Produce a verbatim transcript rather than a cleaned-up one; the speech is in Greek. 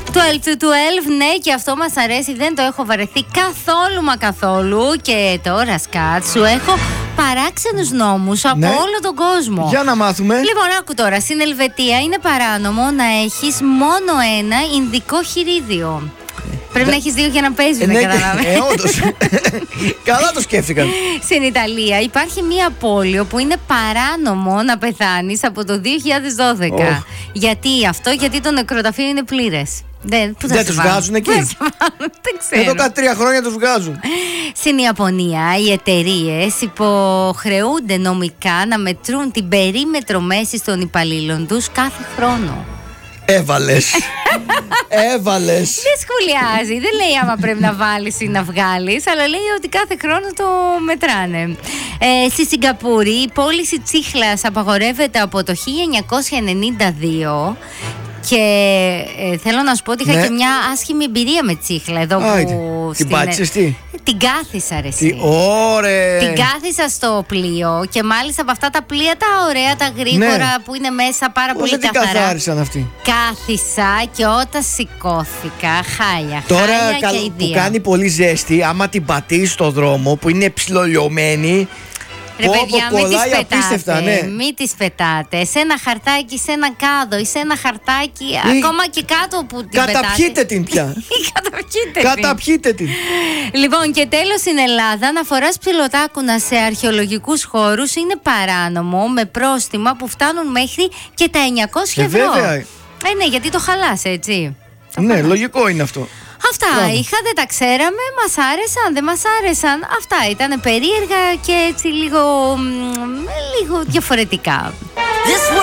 twelve to twelve, ναι, και αυτό μας αρέσει, δεν το έχω βαρεθεί καθόλου μα καθόλου. Και τώρα, Σκάτ, σου έχω παράξενους νόμους από ναι. όλο τον κόσμο. Για να μάθουμε. Λοιπόν, άκου τώρα, στην Ελβετία είναι παράνομο να έχεις μόνο ένα ινδικό χειρίδιο. Πρέπει να έχεις δύο για να παίζουν, ναι, καταλάβες. Ε, όντως. Καλά το σκέφτηκαν. Στην Ιταλία υπάρχει μία πόλη όπου είναι παράνομο να πεθάνεις από το δύο χιλιάδες δώδεκα. Oh. Γιατί αυτό, γιατί το νεκροταφείο είναι πλήρες. Δεν, δεν τους βγάζουν εκεί. Δεν ξέρω. Εδώ κάτι τρία χρόνια τους βγάζουν. Στην Ιαπωνία οι εταιρείες υποχρεούνται νομικά να μετρούν την περίμετρο μέσης των υπαλλήλων τους κάθε χρόνο. Έβαλες. Έβαλες. Δεν σχολιάζει, δεν λέει άμα πρέπει να βάλεις ή να βγάλεις, αλλά λέει ότι κάθε χρόνο το μετράνε. Ε, στη Σιγκαπούρη η πώληση τσίχλας απαγορεύεται από το χίλια εννιακόσια ενενήντα δύο. Και ε, θέλω να σου πω ότι είχα ναι. και μια άσχημη εμπειρία με τσίχλα εδώ. Α, που την πάτησες τι? Την κάθισα, ρε εσύ. Τι ωραία. Την κάθισα στο πλοίο και μάλιστα από αυτά τα πλοία τα ωραία, τα γρήγορα, ναι. που είναι μέσα πάρα Πώς πολύ δεν καθαρά. την καθάρισαν αυτοί? Κάθισα και όταν σηκώθηκα, χάλια. Τώρα χάλια καλ, και που κάνει πολύ ζέστη, άμα την πατήσει στο δρόμο που είναι ψιλολιωμένη. Ρε παιδιά, μην τις πετάτε, ναι. μην τις πετάτε. Σε ένα χαρτάκι, σε ένα κάδο ή σε ένα χαρτάκι, ή... ακόμα και κάτω που την πετάτε. Καταπιείτε την πια. Καταπιείτε την. Καταπιείτε την. Λοιπόν, και τέλος στην Ελλάδα, να φοράς ψιλοτάκουνα σε αρχαιολογικούς χώρους είναι παράνομο, με πρόστιμα που φτάνουν μέχρι και τα εννιακόσια ευρώ. Ε, βέβαια. Ε, ναι, γιατί το χαλάς, έτσι. Ναι, λογικό είναι αυτό. Αυτά Μπράβο. είχα, δεν τα ξέραμε, μας άρεσαν, δεν μας άρεσαν. Αυτά ήταν περίεργα και έτσι λίγο, λίγο διαφορετικά.